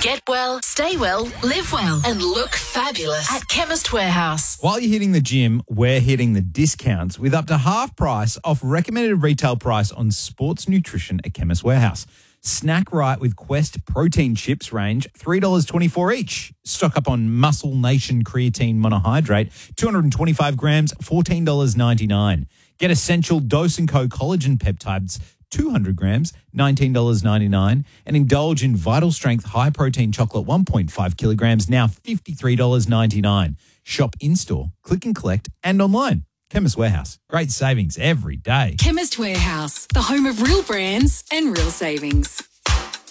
Get well, stay well, live well, and look fabulous at Chemist Warehouse. While you're hitting the gym, we're hitting the discounts with up to half price off recommended retail price on sports nutrition at Chemist Warehouse. Snack right with Quest protein chips range, $3.24 each. Stock up on Muscle Nation creatine monohydrate, 225 grams, $14.99. Get Essential Dose & Co collagen peptides, 200 grams, $19.99. And indulge in Vital Strength high protein chocolate, 1.5 kilograms, now $53.99. Shop in-store, click and collect, and online. Chemist Warehouse. Great savings every day. Chemist Warehouse, the home of real brands and real savings.